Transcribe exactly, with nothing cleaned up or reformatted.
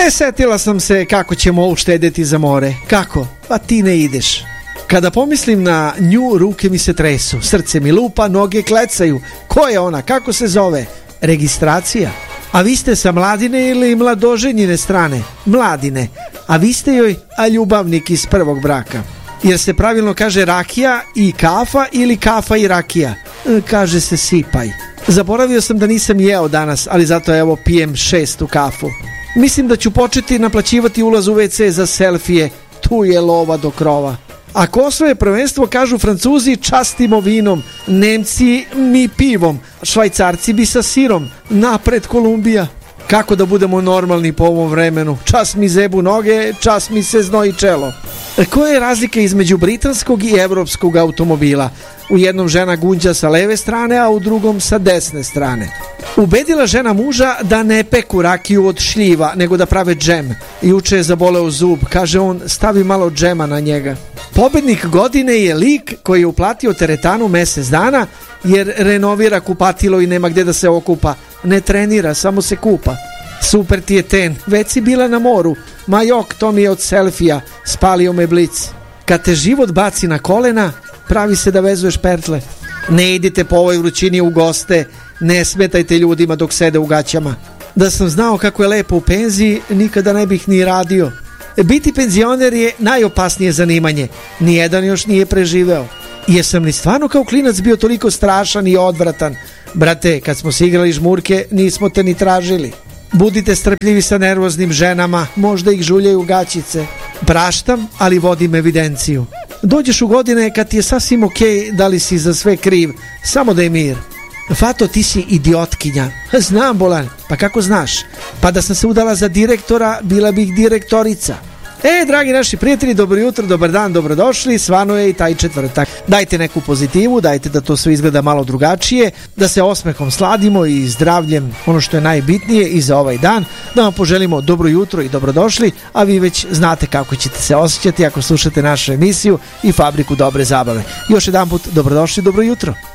E, setila sam se kako ćemo uštedjeti za more. Kako? Pa ti ne ideš. Kada pomislim na nju, ruke mi se tresu, srce mi lupa, noge klecaju. Ko je ona? Kako se zove? Registracija. A vi ste sa Mladine ili mladoženjine strane? Mladine. A vi ste joj a ljubavnik iz prvog braka. Jer se pravilno kaže rakija i kafa ili kafa i rakija? E, kaže se sipaj. Zaboravio sam da nisam jeo danas, ali zato evo pijem šestu kafu. Mislim da ću početi naplaćivati ulaz u ve ce za selfije. Tu je lova do krova. Ako osvoje prvenstvo, kažu Francuzi, častimo vinom, Nemci mi pivom, Švajcarci bi sa sirom, napred Kolumbija. Kako da budemo normalni po ovom vremenu? Čas mi zebu noge, čas mi se znoji čelo. Koja je razlika između britanskog i evropskog automobila? U jednom žena gunđa sa leve strane, a u drugom sa desne strane. Ubedila žena muža da ne peku rakiju od šljiva, nego da prave džem. Juče je zaboleo zub, kaže on, stavi malo džema na njega. Pobednik godine je lik koji je uplatio teretanu mjesec dana jer renovira kupatilo i nema gdje da se okupa. Ne trenira, samo se kupa. Super ti je ten, već si bila na moru. Ma jok, to mi je od selfija, spalio me blic. Kad te život baci na kolena, pravi se da vezuješ pertle. Ne idite po ovoj vrućini u goste, ne smetajte ljudima dok sede u gaćama. Da sam znao kako je lepo u penziji, nikada ne bih ni radio. Biti penzioner je najopasnije zanimanje. Nijedan još nije preživeo. Jesam li stvarno kao klinac bio toliko strašan i odvratan? Brate, kad smo si igrali žmurke, nismo te ni tražili. Budite strpljivi sa nervoznim ženama, možda ih žuljaju gaćice. Praštam, ali vodim evidenciju. Dođeš u godine kad ti je sasvim okej da li si za sve kriv, samo da je mir. Fato, ti si idiotkinja. Znam, Bolan, pa kako znaš? Pa da sam se udala za direktora, bila bih direktorica. E, dragi naši prijatelji, dobro jutro, dobar dan, dobrodošli, svano je i taj četvrtak. Dajte neku pozitivu, dajte da to sve izgleda malo drugačije, da se osmehom sladimo i zdravljem, ono što je najbitnije i za ovaj dan, da vam poželimo dobro jutro i dobrodošli, a vi već znate kako ćete se osjećati ako slušate našu emisiju i Fabriku dobre zabave. Još jedan put, dobrodošli, dobro jutro.